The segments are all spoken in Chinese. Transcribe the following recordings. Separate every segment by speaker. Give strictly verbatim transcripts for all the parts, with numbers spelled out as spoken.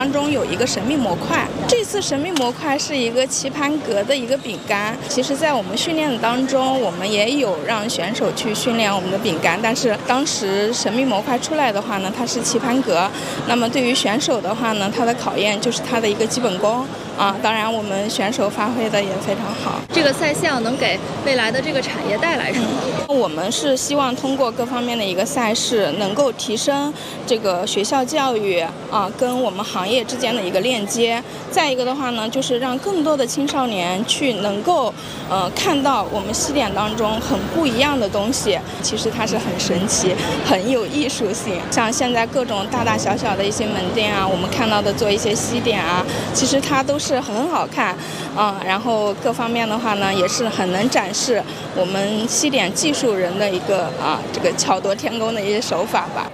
Speaker 1: 当中有一个神秘模块，这次神秘模块是一个棋盘格的一个饼干。其实，在我们训练的当中，我们也有让选手去训练我们的饼干，但是当时神秘模块出来的话呢，它是棋盘格。那么对于选手的话呢，它的考验就是它的一个基本功啊。当然，我们选手发挥的也非常好。
Speaker 2: 这个赛项能给未来的这个产业带来什么？
Speaker 1: 嗯、我们是希望通过各方面的一个赛事，能够提升这个学校教育啊跟我们行业业之间的一个链接。再一个的话呢，就是让更多的青少年去能够呃看到我们西点当中很不一样的东西，其实它是很神奇，很有艺术性。像现在各种大大小小的一些门店啊，我们看到的做一些西点啊，其实它都是很好看啊、呃，然后各方面的话呢，也是很能展示我们西点技术人的一个啊这个巧夺天工的一些手法吧。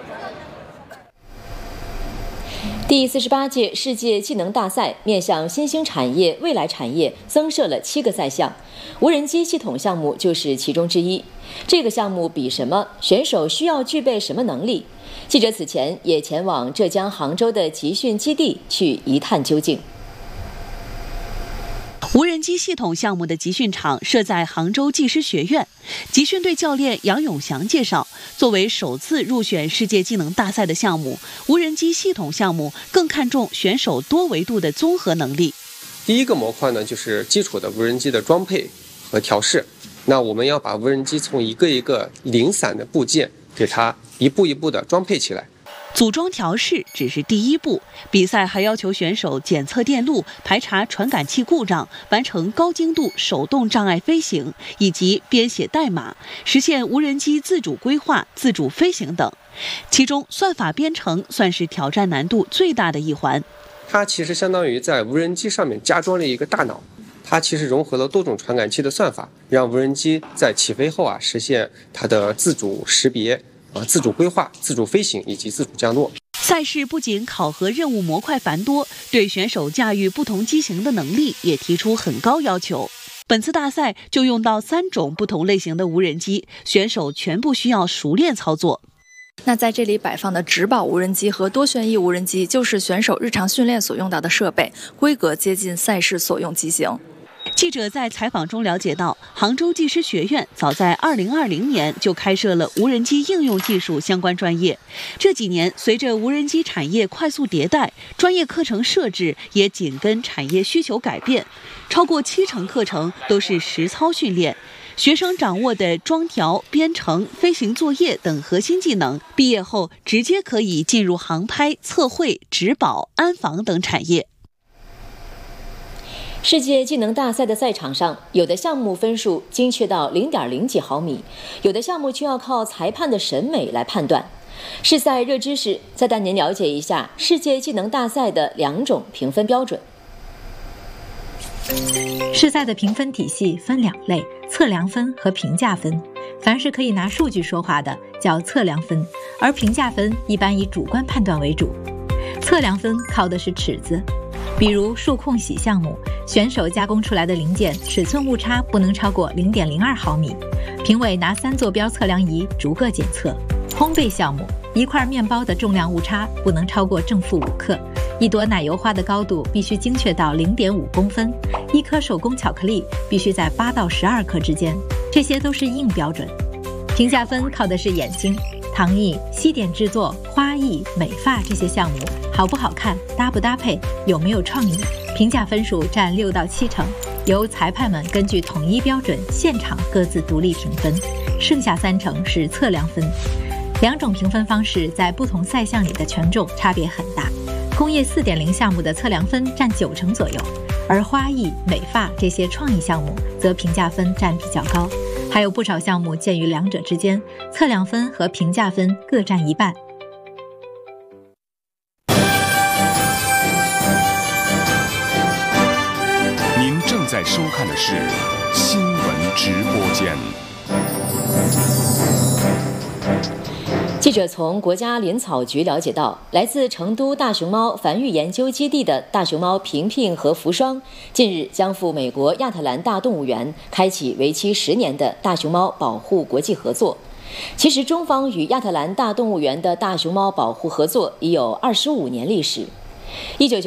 Speaker 3: 第四十八届世界技能大赛面向新兴产业、未来产业增设了七个赛项，无人机系统项目就是其中之一。这个项目比什么？选手需要具备什么能力？记者此前也前往浙江杭州的集训基地去一探究竟。
Speaker 4: 无人机系统项目的集训场设在杭州技师学院。集训队教练杨永祥介绍，作为首次入选世界技能大赛的项目，无人机系统项目更看重选手多维度的综合能力。
Speaker 5: 第一个模块呢，就是基础的无人机的装配和调试。那我们要把无人机从一个一个零散的部件，给它一步一步的装配起来。
Speaker 4: 组装调试只是第一步，比赛还要求选手检测电路、排查传感器故障、完成高精度手动障碍飞行，以及编写代码，实现无人机自主规划、自主飞行等。其中，算法编程算是挑战难度最大的一环。
Speaker 5: 它其实相当于在无人机上面加装了一个大脑，它其实融合了多种传感器的算法，让无人机在起飞后啊实现它的自主识别。啊，自主规划、自主飞行以及自主降落。
Speaker 4: 赛事不仅考核任务模块繁多，对选手驾驭不同机型的能力也提出很高要求。本次大赛就用到三种不同类型的无人机，选手全部需要熟练操作。
Speaker 2: 那在这里摆放的直保无人机和多旋翼无人机，就是选手日常训练所用到的设备，规格接近赛事所用机型。
Speaker 4: 记者在采访中了解到，杭州技师学院早在二零二零年就开设了无人机应用技术相关专业。这几年，随着无人机产业快速迭代，专业课程设置也紧跟产业需求改变，超过七成课程都是实操训练。学生掌握的装调、编程、飞行作业等核心技能，毕业后直接可以进入航拍、测绘、植保、安防等产业。
Speaker 3: 世界技能大赛的赛场上，有的项目分数精确到零点零几毫米，有的项目却要靠裁判的审美来判断。试赛热知识，再带您了解一下世界技能大赛的两种评分标准。
Speaker 6: 试赛的评分体系分两类：测量分和评价分。凡是可以拿数据说话的叫测量分，而评价分一般以主观判断为主。测量分靠的是尺子，比如数控洗项目，选手加工出来的零件尺寸误差不能超过 零点零二毫米，评委拿三座标测量仪逐个检测。烘焙项目，一块面包的重量误差不能超过正负五克，一朵奶油花的高度必须精确到 零点五公分，一颗手工巧克力必须在八到十二克之间，这些都是硬标准。评价分靠的是眼睛，陶艺、西点制作、花艺、美发这些项目好不好看、搭不搭配、有没有创意，评价分数占六到七成，由裁判们根据统一标准现场各自独立评分，剩下三成是测量分。两种评分方式在不同赛项里的权重差别很大，工业 四点零 项目的测量分占九成左右，而花艺、美发这些创意项目则评价分占比较高，还有不少项目介于两者之间，测量分和评价分各占一半。
Speaker 7: 您正在收看的是新闻直播间。
Speaker 3: 记者从国家林草局了解到，来自成都大熊猫繁育研究基地的大熊猫平平和福双，近日将赴美国亚特兰大动物园开启为期十年的大熊猫保护国际合作。其实，中方与亚特兰大动物园的大熊猫保护合作已有二十五年历史。 一九